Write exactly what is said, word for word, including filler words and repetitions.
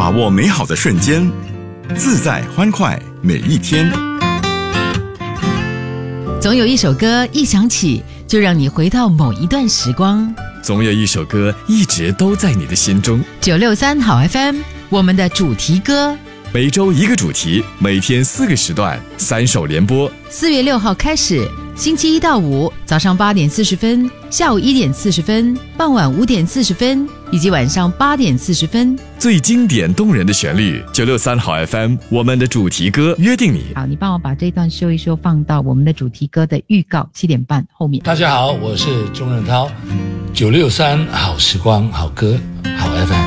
把握美好的瞬间，自在欢快每一天。 总有一首歌一响起，就让你回到某一段时光。 总有一首歌一直都在你的心中。 九六三好 F M， 我们的主题歌， 每周一个主题，每天四个时段，三首连播。 四月六号开始，星期一到五早上八点四十分，下午一点四十分，傍晚五点四十分，以及晚上八点四十分。 最经典动人的旋律，九六三好 F M， 我们的主题歌约定你。 好，你帮我把这段修一修，放到我们的主题歌的预告七点半后面。 大家好，我是钟润涛，九六三好时光好歌好 F M。